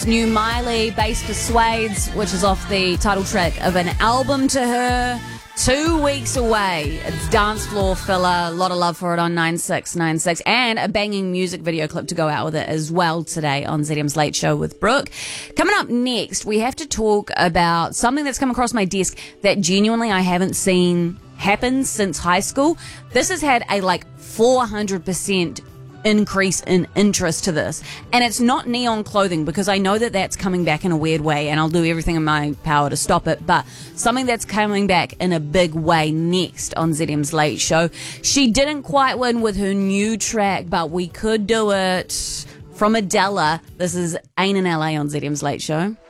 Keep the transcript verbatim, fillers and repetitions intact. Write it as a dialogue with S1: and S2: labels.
S1: New Miley, Bass Persuades, which is off the title track of an album to her. Two weeks away. It's dance floor filler. A lot of love for it on nine six nine six. And a banging music video clip to go out with it as well today on Z M's Late Show with Brooke. Coming up next, we have to talk about something that's come across my desk that genuinely I haven't seen happen since high school. This has had a like four hundred percent increase in interest to this, and it's not neon clothing, because I know that that's coming back in a weird way and I'll do everything in my power to stop it, but something that's coming back in a big way next on Z M's Late Show. She didn't quite win with her new track, but we could do it from Adela. This is Ain't in L A on Z M's Late Show.